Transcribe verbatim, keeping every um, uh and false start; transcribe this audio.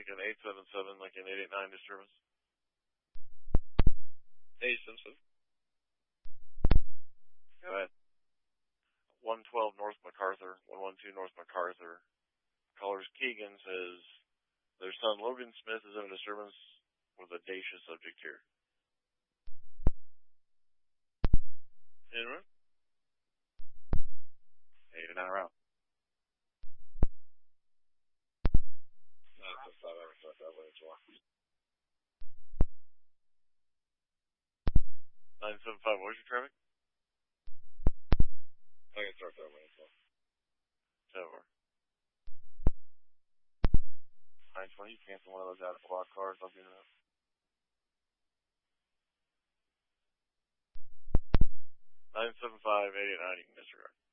Lincoln eight seven seven, Lincoln eight eight nine disturbance. eight seven seven. Go ahead. one twelve North MacArthur, one one two North MacArthur. Callers Keegan says their son Logan Smith is in a disturbance with a Dacia subject here. In room? eight and nine around. nine seven five, I reflect that way as well. nine seven five, what was your traffic? I can start that way as well. Over. nine twenty, cancel one of those out of block cars, I'll get it up. nine seven five, eight eight nine, you can disregard.